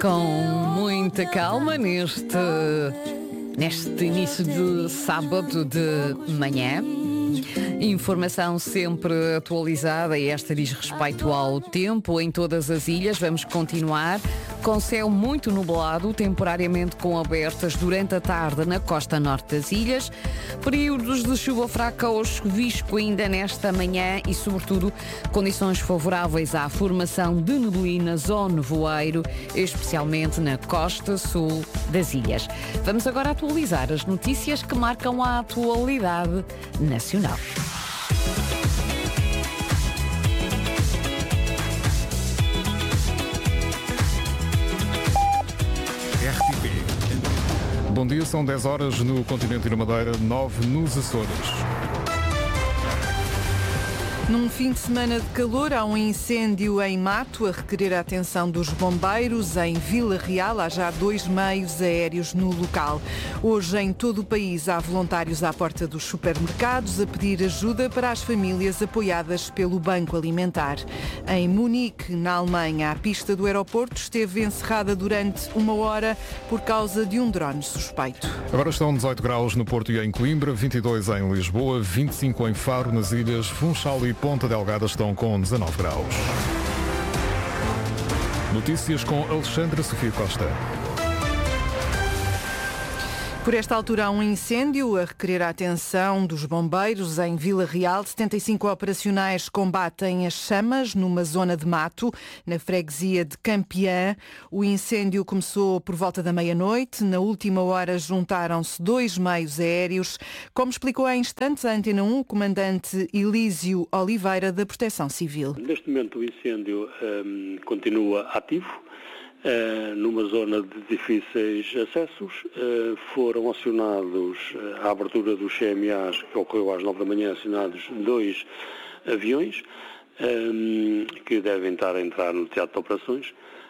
Com muita calma neste início de sábado de manhã. Informação sempre atualizada e esta diz respeito ao tempo em todas as ilhas. Vamos continuar com céu muito nublado, temporariamente com abertas durante a tarde na costa norte das ilhas. Períodos de chuva fraca ou chuvisco ainda nesta manhã e, sobretudo, condições favoráveis à formação de neblinas ou nevoeiro, especialmente na costa sul das ilhas. Vamos agora atualizar as notícias que marcam a atualidade nacional. Bom dia, são 10 horas no continente e na Madeira, 9 nos Açores. Num fim de semana de calor, há um incêndio em Mato a requerer a atenção dos bombeiros. Em Vila Real há já 2 meios aéreos no local. Hoje, em todo o país, há voluntários à porta dos supermercados a pedir ajuda para as famílias apoiadas pelo Banco Alimentar. Em Munique, na Alemanha, a pista do aeroporto esteve encerrada durante 1 hora por causa de um drone suspeito. Agora estão 18 graus no Porto e em Coimbra, 22 em Lisboa, 25 em Faro, nas ilhas Funchal e Ponta Delgada estão com 19 graus. Notícias com Alexandra Sofia Costa. Por esta altura há um incêndio a requerer a atenção dos bombeiros em Vila Real. 75 operacionais combatem as chamas numa zona de mato, na freguesia de Campeã. O incêndio começou por volta da meia-noite. Na última hora juntaram-se 2 meios aéreos. Como explicou há instantes a Antena 1, o comandante Elísio Oliveira, da Proteção Civil. Neste momento o incêndio continua ativo. Numa zona de difíceis acessos, foram acionados à abertura dos CMAs, que ocorreu às 9 da manhã, acionados 2 aviões, que devem estar a entrar no teatro de operações,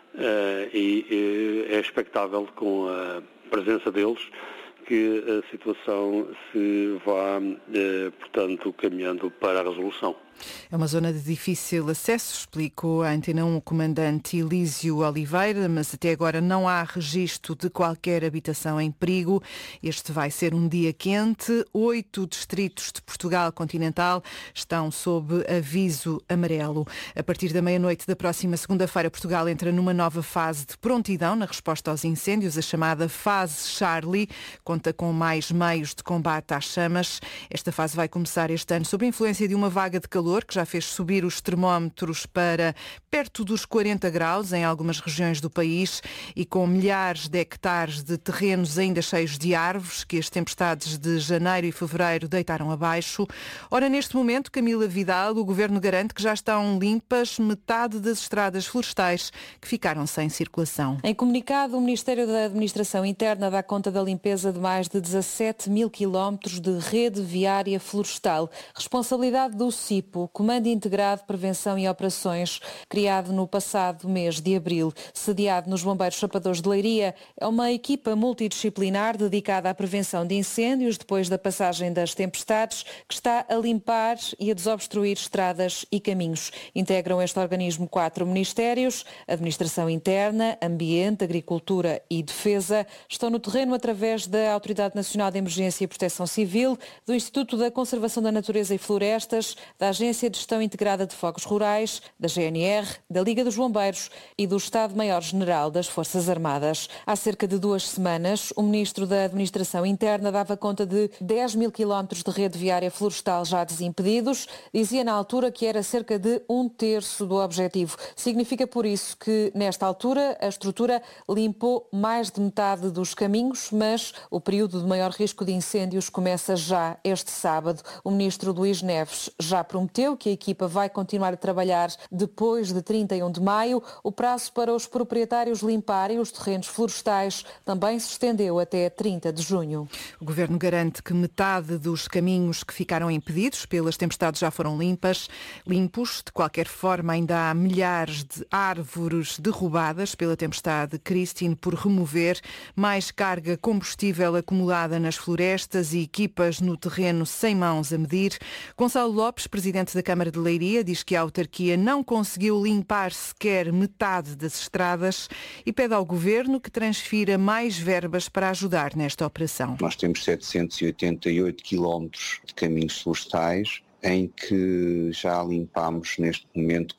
e é expectável, com a presença deles, que a situação se vá, portanto, caminhando para a resolução. É uma zona de difícil acesso, explicou a Antena 1 o comandante Elísio Oliveira, mas até agora não há registro de qualquer habitação em perigo. Este vai ser um dia quente. 8 distritos de Portugal continental estão sob aviso amarelo. A partir da meia-noite da próxima segunda-feira, Portugal entra numa nova fase de prontidão na resposta aos incêndios, a chamada fase Charlie. Conta com mais meios de combate às chamas. Esta fase vai começar este ano sob a influência de uma vaga de calor que já fez subir os termómetros para perto dos 40 graus em algumas regiões do país e com milhares de hectares de terrenos ainda cheios de árvores que as tempestades de janeiro e fevereiro deitaram abaixo. Ora, neste momento, Camila Vidal, o Governo garante que já estão limpas metade das estradas florestais que ficaram sem circulação. Em comunicado, o Ministério da Administração Interna dá conta da limpeza de mais de 17 mil quilómetros de rede viária florestal. Responsabilidade do CIPO, Comando Integrado de Prevenção e Operações, criado no passado mês de abril. Sediado nos Bombeiros Chapadores de Leiria, é uma equipa multidisciplinar dedicada à prevenção de incêndios depois da passagem das tempestades, que está a limpar e a desobstruir estradas e caminhos. Integram este organismo 4 ministérios: Administração Interna, Ambiente, Agricultura e Defesa. Estão no terreno através da Autoridade Nacional de Emergência e Proteção Civil, do Instituto da Conservação da Natureza e Florestas, da Agência de Gestão Integrada de Fogos Rurais, da GNR, da Liga dos Bombeiros e do Estado-Maior-General das Forças Armadas. Há cerca de 2 semanas, o Ministro da Administração Interna dava conta de 10 mil quilómetros de rede viária florestal já desimpedidos. Dizia na altura que era cerca de 1/3 do objetivo. Significa por isso que, nesta altura, a estrutura limpou mais de metade dos caminhos, mas o período de maior risco de incêndios começa já este sábado. O Ministro Luís Neves já prometeu que a equipa vai continuar a trabalhar depois de 31 de maio. O prazo para os proprietários limparem os terrenos florestais também se estendeu até 30 de junho. O Governo garante que metade dos caminhos que ficaram impedidos pelas tempestades já foram limpos. De qualquer forma, ainda há milhares de árvores derrubadas pela tempestade Christine por remover, mais carga combustível acumulada nas florestas e equipas no terreno sem mãos a medir. Gonçalo Lopes, presidente presidente da Câmara de Leiria diz que a autarquia não conseguiu limpar sequer metade das estradas e pede ao Governo que transfira mais verbas para ajudar nesta operação. Nós temos 788 quilómetros de caminhos florestais, em que já limpámos neste momento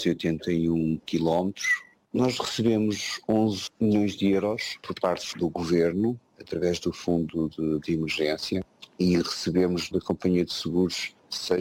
581 quilómetros. Nós recebemos 11 milhões de euros por parte do Governo, através do Fundo de Emergência, e recebemos da Companhia de Seguros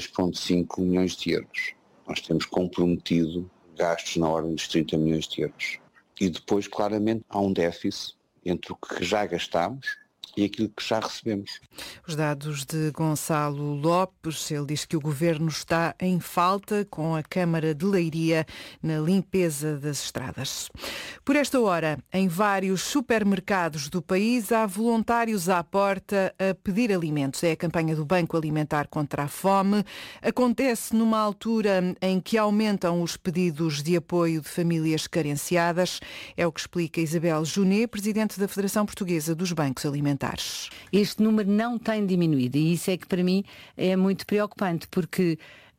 6,5 milhões de euros. Nós temos comprometido gastos na ordem dos 30 milhões de euros. E depois, claramente, há um déficit entre o que já gastámos e aquilo que já recebemos. Os dados de Gonçalo Lopes, ele diz que o Governo está em falta com a Câmara de Leiria na limpeza das estradas. Por esta hora, em vários supermercados do país, há voluntários à porta a pedir alimentos. É a campanha do Banco Alimentar contra a Fome. Acontece numa altura em que aumentam os pedidos de apoio de famílias carenciadas. É o que explica Isabel Junet, presidente da Federação Portuguesa dos Bancos Alimentares. Este número não tem diminuído e isso é que para mim é muito preocupante, porque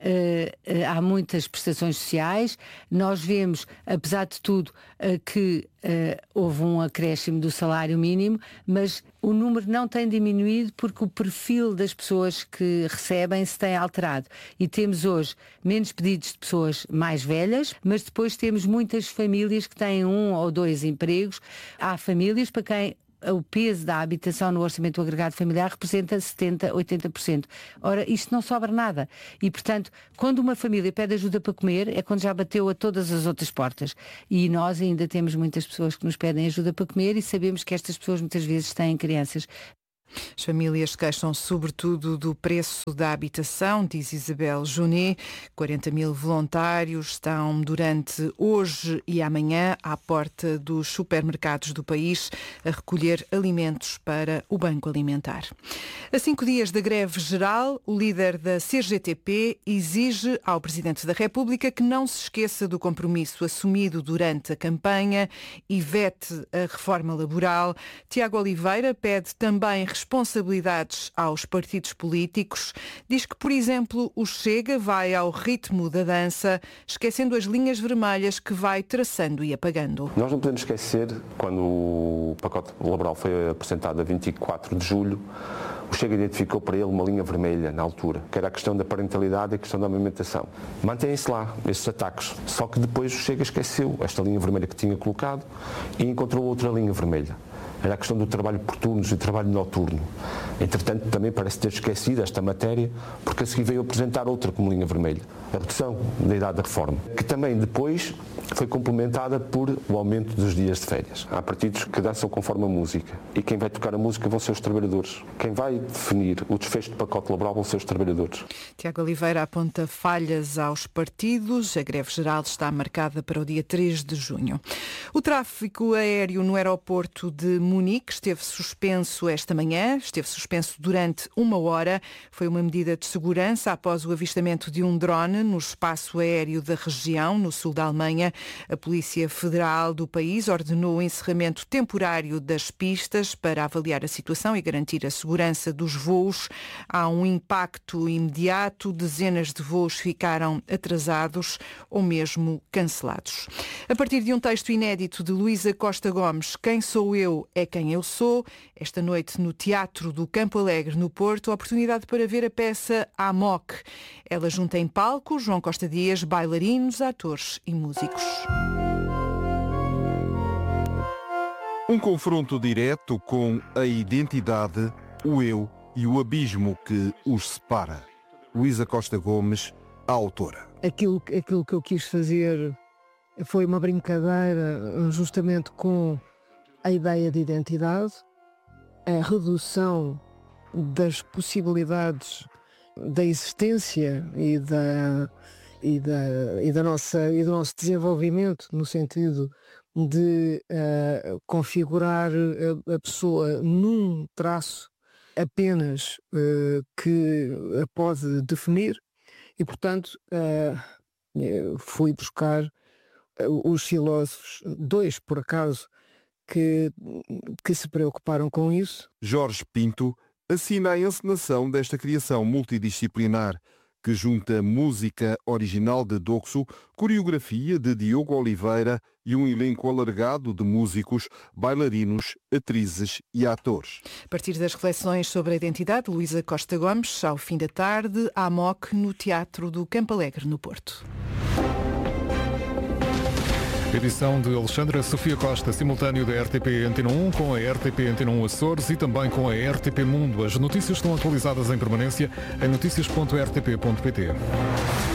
há muitas prestações sociais. Nós vemos, apesar de tudo, que houve um acréscimo do salário mínimo, mas o número não tem diminuído porque o perfil das pessoas que recebem se tem alterado. E temos hoje menos pedidos de pessoas mais velhas, mas depois temos muitas famílias que têm 1 ou 2 empregos. Há famílias para quem o peso da habitação no orçamento agregado familiar representa 70%, 80%. Ora, isto não sobra nada. E, portanto, quando uma família pede ajuda para comer, é quando já bateu a todas as outras portas. E nós ainda temos muitas pessoas que nos pedem ajuda para comer e sabemos que estas pessoas muitas vezes têm crianças. As famílias queixam sobretudo do preço da habitação, diz Isabel Junet. 40 mil voluntários estão durante hoje e amanhã à porta dos supermercados do país a recolher alimentos para o Banco Alimentar. A 5 dias da greve geral, o líder da CGTP exige ao Presidente da República que não se esqueça do compromisso assumido durante a campanha e vete a reforma laboral. Tiago Oliveira pede também responsabilidades aos partidos políticos. Diz que, por exemplo, o Chega vai ao ritmo da dança, esquecendo as linhas vermelhas que vai traçando e apagando. Nós não podemos esquecer, quando o pacote laboral foi apresentado a 24 de julho, o Chega identificou para ele uma linha vermelha na altura, que era a questão da parentalidade e a questão da amamentação. Mantêm-se lá esses ataques, só que depois o Chega esqueceu esta linha vermelha que tinha colocado e encontrou outra linha vermelha. Era a questão do trabalho por turnos e trabalho noturno. Entretanto, também parece ter esquecido esta matéria, porque a seguir veio apresentar outra como linha vermelha, a redução da idade da reforma, que também depois foi complementada por o aumento dos dias de férias. Há partidos que dançam conforme a música, e quem vai tocar a música vão ser os trabalhadores. Quem vai definir o desfecho do pacote laboral vão ser os trabalhadores. Tiago Oliveira aponta falhas aos partidos. A greve geral está marcada para o dia 3 de junho. O tráfego aéreo no aeroporto de Munique esteve suspenso esta manhã, esteve suspenso durante 1 hora. Foi uma medida de segurança após o avistamento de um drone no espaço aéreo da região, no sul da Alemanha. A Polícia Federal do país ordenou o encerramento temporário das pistas para avaliar a situação e garantir a segurança dos voos. Há um impacto imediato, dezenas de voos ficaram atrasados ou mesmo cancelados. A partir de um texto inédito de Luísa Costa Gomes, Quem Sou Eu é Quem Eu Sou, esta noite no Teatro do Campo Alegre, no Porto, a oportunidade para ver a peça Amok. Ela junta em palco João Costa Dias, bailarinos, atores e músicos. Um confronto direto com a identidade, o eu e o abismo que os separa. Luísa Costa Gomes, a autora. Aquilo que eu quis fazer foi uma brincadeira justamente com a ideia de identidade, a redução das possibilidades da existência e do nosso desenvolvimento, no sentido de configurar a pessoa num traço apenas que a pode definir e, portanto, fui buscar os filósofos, 2 por acaso, que se preocuparam com isso. Jorge Pinto assina a encenação desta criação multidisciplinar que junta música original de Doxo, coreografia de Diogo Oliveira e um elenco alargado de músicos, bailarinos, atrizes e atores. A partir das reflexões sobre a identidade, Luísa Costa Gomes, ao fim da tarde, à MOC no Teatro do Campo Alegre, no Porto. Edição de Alexandra Sofia Costa, simultâneo da RTP Antena 1 com a RTP Antena 1 Açores e também com a RTP Mundo. As notícias estão atualizadas em permanência em noticias.rtp.pt.